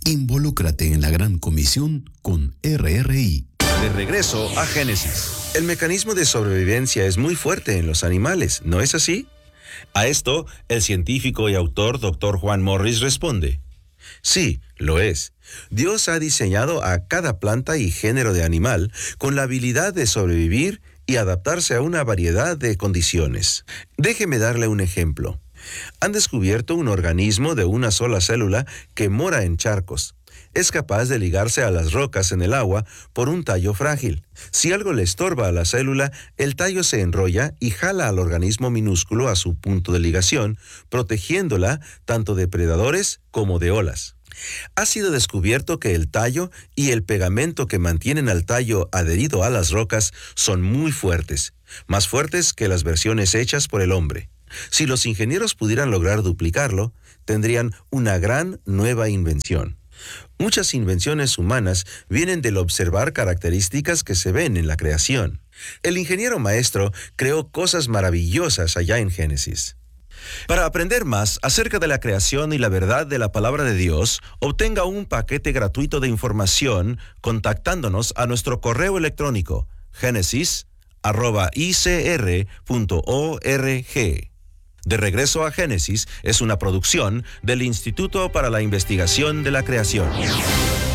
Involúcrate en la gran comisión con RRI. De regreso a Génesis. El mecanismo de sobrevivencia es muy fuerte en los animales, ¿no es así? A esto, el científico y autor Dr. Juan Morris responde: sí, lo es. Dios ha diseñado a cada planta y género de animal con la habilidad de sobrevivir y adaptarse a una variedad de condiciones. Déjeme darle un ejemplo. Han descubierto un organismo de una sola célula que mora en charcos. Es capaz de ligarse a las rocas en el agua por un tallo frágil. Si algo le estorba a la célula, el tallo se enrolla y jala al organismo minúsculo a su punto de ligación, protegiéndola tanto de predadores como de olas. Ha sido descubierto que el tallo y el pegamento que mantienen al tallo adherido a las rocas son muy fuertes, más fuertes que las versiones hechas por el hombre. Si los ingenieros pudieran lograr duplicarlo, tendrían una gran nueva invención. Muchas invenciones humanas vienen del observar características que se ven en la creación. El ingeniero maestro creó cosas maravillosas allá en Génesis. Para aprender más acerca de la creación y la verdad de la palabra de Dios, obtenga un paquete gratuito de información contactándonos a nuestro correo electrónico genesis@icr.org. De regreso a Génesis es una producción del Instituto para la Investigación de la Creación.